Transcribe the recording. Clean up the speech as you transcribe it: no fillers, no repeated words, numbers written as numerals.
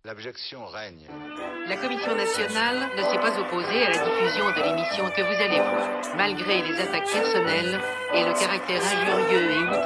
L'abjection règne. La Commission nationale ne s'est pas opposée à la diffusion de l'émission que vous allez voir, malgré les attaques personnelles et le caractère injurieux et